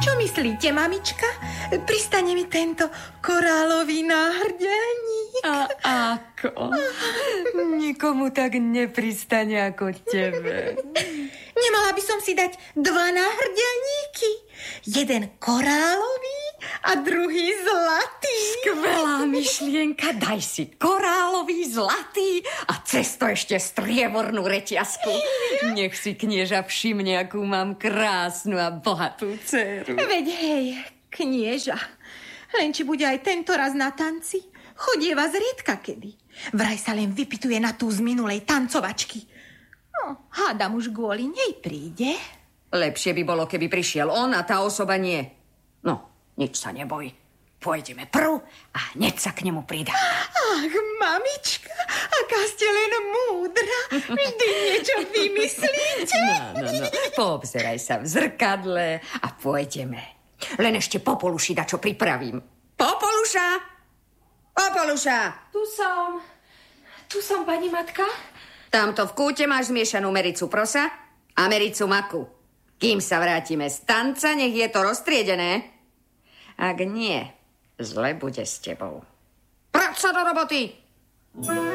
Čo myslíte, mamička? Pristane mi tento korálový náhrdelník. A ako? Nikomu tak nepristane ako tebe. Nemala by som si dať 2 náhrdelníky. Jeden korálový a druhý zlatý. Skvelá myšlienka, daj si korálový, zlatý a cesto ešte striebornú reťazku. Nech si knieža všimne, akú mám krásnu a bohatú dceru. Veď hej, knieža, len či bude aj tento raz na tanci, chodieva zriedka kedy. Vraj sa len vypituje na tú z minulej tancovačky. No, hádam už kvôli nej príde. Lepšie by bolo, keby prišiel on a tá osoba nie. No, nič sa neboj. Pôjdeme prv a hneď sa k nemu pridá. Ach, mamička, aká ste len múdra. Vždy niečo vymyslíte. No, poobzeraj sa v zrkadle a pôjdeme. Len ešte Popoluši dačo pripravím. Popoluša! Popoluša! Tu som, pani matka. Tamto v kúte máš zmiešanú mericu prosa a mericu maku. Kým sa vrátime z tanca, nech je to roztriedené. Ak nie, zle bude s tebou. Práť sa do roboty!